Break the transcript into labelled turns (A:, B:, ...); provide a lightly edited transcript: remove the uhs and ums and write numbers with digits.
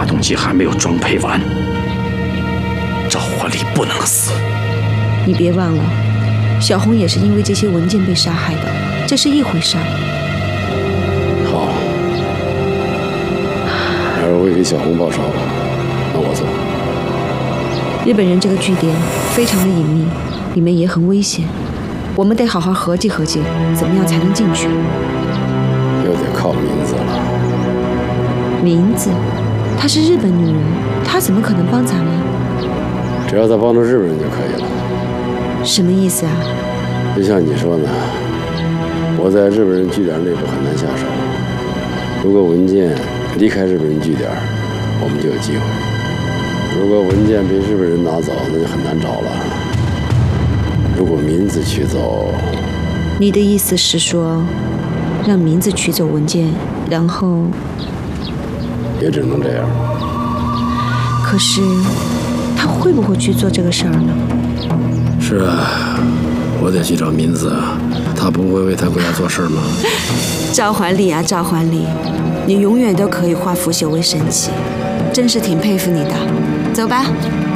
A: 发动机还没有装配完，赵焕礼不能死。
B: 你别忘了，小红也是因为这些文件被杀害的，这是一回事儿。
C: 好，还是会给小红报仇，那我走。
B: 日本人这个据点非常的隐秘，里面也很危险，我们得好好合计合计，怎么样才能进去？
C: 又得靠名字了。
B: 名字，她是日本女人，她怎么可能帮咱们？
C: 只要她帮助日本人就可以了。
B: 什么意思啊？
C: 就像你说的，我在日本人据点内部很难下手。如果文件离开日本人据点，我们就有机会；如果文件被日本人拿走，那就很难找了。如果名字取走，
B: 你的意思是说，让名字取走文件，然后……
C: 也只能这样。
B: 可是，他会不会去做这个事儿呢？
C: 是啊，我得去找名字啊，他不会为他国家做事吗？
B: 赵桓礼啊，赵桓礼，你永远都可以化腐朽为神奇，真是挺佩服你的。走吧。